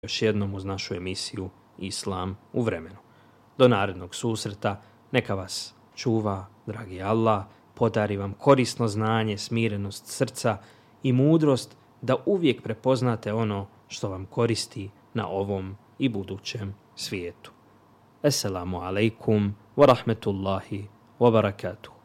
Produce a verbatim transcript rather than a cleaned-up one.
još jednom uz našu emisiju Islam u vremenu. Do narednog susreta, neka vas čuva, dragi Allah, podari vam korisno znanje, smirenost srca i mudrost da uvijek prepoznate ono što vam koristi na ovom i budućem svijetu. Assalamu alaikum wa rahmetullahi wa barakatuh.